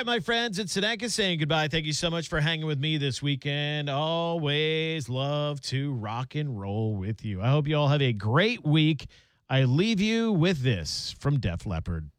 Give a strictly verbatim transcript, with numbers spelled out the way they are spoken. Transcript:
right, my friends, it's Seneca saying goodbye. Thank you so much for hanging with me this weekend. Always love to rock and roll with you. I hope you all have a great week. I leave you with this from Def Leppard.